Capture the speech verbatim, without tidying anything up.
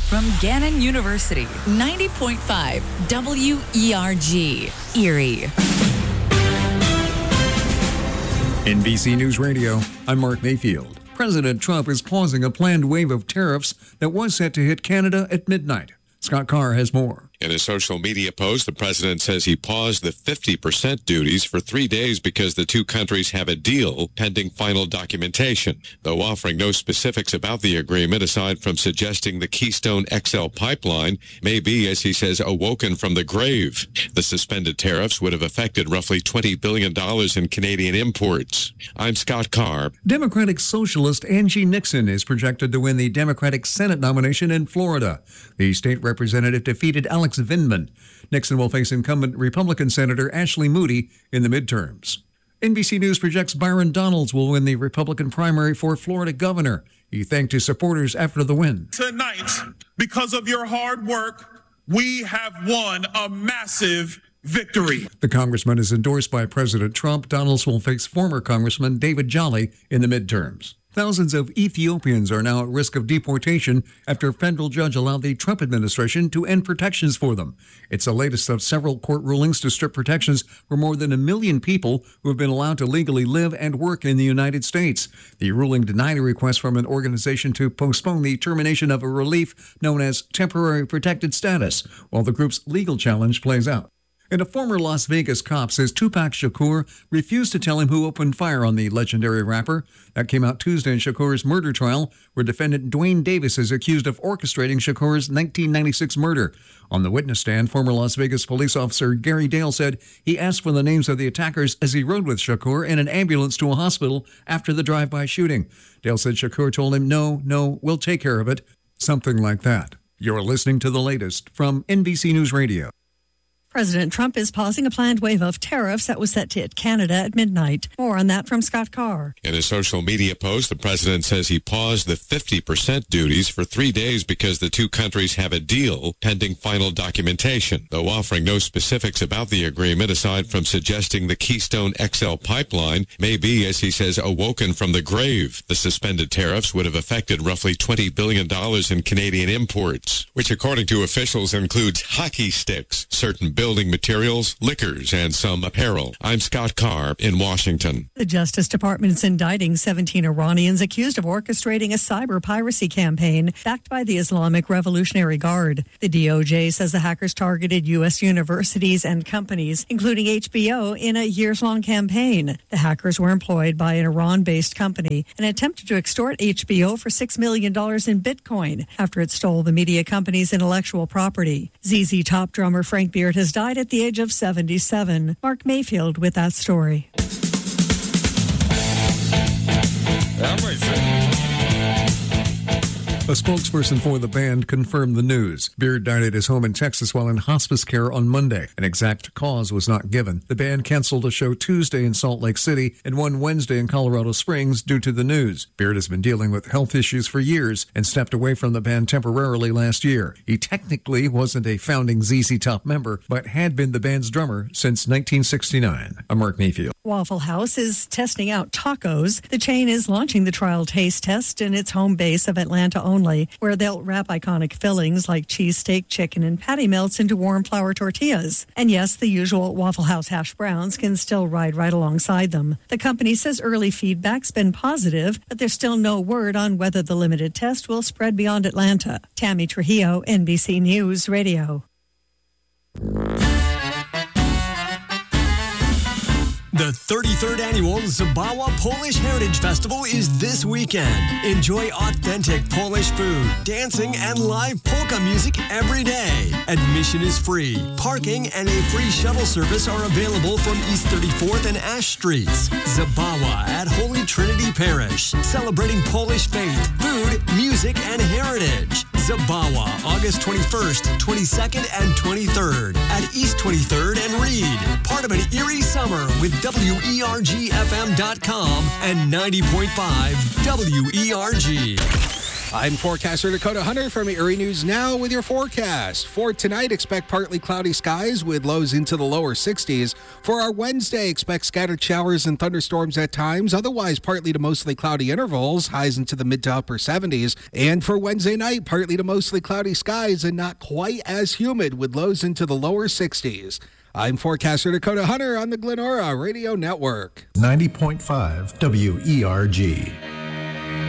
from Gannon University, ninety point five W E R G, Erie. N B C News Radio, I'm Mark Mayfield. President Trump is pausing a planned wave of tariffs that was set to hit Canada at midnight. Scott Carr has more. In a social media post, the president says he paused the fifty percent duties for three days because the two countries have a deal pending final documentation, though offering no specifics about the agreement aside from suggesting the Keystone X L pipeline may be, as he says, awoken from the grave. The suspended tariffs would have affected roughly twenty billion dollars in Canadian imports. I'm Scott Carr. Democratic Socialist Angie Nixon is projected to win the Democratic Senate nomination in Florida. The state representative defeated Alex Vindman. Nixon will face incumbent Republican Senator Ashley Moody in the midterms. N B C News projects Byron Donalds will win the Republican primary for Florida governor. He thanked his supporters after the win. Tonight, because of your hard work, we have won a massive victory. The congressman is endorsed by President Trump. Donalds will face former Congressman David Jolly in the midterms. Thousands of Ethiopians are now at risk of deportation after a federal judge allowed the Trump administration to end protections for them. It's the latest of several court rulings to strip protections for more than a million people who have been allowed to legally live and work in the United States. The ruling denied a request from an organization to postpone the termination of a relief known as temporary protected status, while the group's legal challenge plays out. And a former Las Vegas cop says Tupac Shakur refused to tell him who opened fire on the legendary rapper. That came out Tuesday in Shakur's murder trial, where defendant Dwayne Davis is accused of orchestrating Shakur's nineteen ninety-six murder. On the witness stand, former Las Vegas police officer Gary Dale said he asked for the names of the attackers as he rode with Shakur in an ambulance to a hospital after the drive-by shooting. Dale said Shakur told him, no, no, we'll take care of it. Something like that. You're listening to the latest from N B C News Radio. President Trump is pausing a planned wave of tariffs that was set to hit Canada at midnight. More on that from Scott Carr. In a social media post, the president says he paused the fifty percent duties for three days because the two countries have a deal pending final documentation, though offering no specifics about the agreement aside from suggesting the Keystone X L pipeline may be, as he says, awoken from the grave. The suspended tariffs would have affected roughly twenty billion dollars in Canadian imports, which according to officials includes hockey sticks, certain building materials, liquors, and some apparel. I'm Scott Carr in Washington. The Justice Department is indicting seventeen Iranians accused of orchestrating a cyber piracy campaign backed by the Islamic Revolutionary Guard. The D O J says the hackers targeted U S universities and companies, including H B O, in a years-long campaign. The hackers were employed by an Iran-based company and attempted to extort H B O for six million dollars in Bitcoin after it stole the media company's intellectual property. Z Z Top drummer Frank Beard has died at the age of seventy-seven. Mark Mayfield with that story. A spokesperson for the band confirmed the news. Beard died at his home in Texas while in hospice care on Monday. An exact cause was not given. The band canceled a show Tuesday in Salt Lake City and one Wednesday in Colorado Springs due to the news. Beard has been dealing with health issues for years and stepped away from the band temporarily last year. He technically wasn't a founding Z Z Top member, but had been the band's drummer since nineteen sixty-nine. I'm Mark Mayfield. Waffle House is testing out tacos. The chain is launching the trial taste test in its home base of Atlanta only, where they'll wrap iconic fillings like cheesesteak, chicken, and patty melts into warm flour tortillas. And yes, the usual Waffle House hash browns can still ride right alongside them. The company says early feedback's been positive, but there's still no word on whether the limited test will spread beyond Atlanta. Tammy Trujillo, N B C News Radio. The thirty-third Annual Zabawa Polish Heritage Festival is this weekend. Enjoy authentic Polish food, dancing, and live polka music every day. Admission is free. Parking and a free shuttle service are available from East thirty-fourth and Ash Streets. Zabawa at Holy Trinity Parish, celebrating Polish faith, food, music, and heritage. Zabawa, August twenty-first, twenty-second, and twenty-third at East twenty-third and Reed. Part of an Erie summer with W E R G F M dot com and ninety point five W E R G. I'm forecaster Dakota Hunter from Erie News Now with your forecast. For tonight, expect partly cloudy skies with lows into the lower sixties. For our Wednesday, expect scattered showers and thunderstorms at times, otherwise partly to mostly cloudy intervals, highs into the mid to upper seventies. And for Wednesday night, partly to mostly cloudy skies and not quite as humid with lows into the lower sixties. I'm forecaster Dakota Hunter on the Glenora Radio Network. ninety point five W E R G.